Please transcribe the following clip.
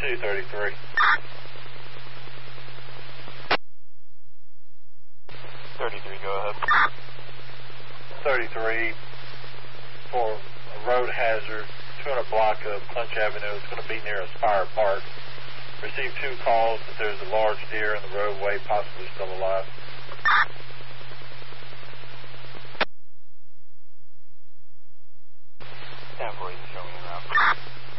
233. 33, go ahead. 33 for a road hazard, 200 block of Clinch Avenue. It's going to be near Aspire Park. Received 2 calls that there's a large deer in the roadway, possibly still alive. Stand for you, show me around.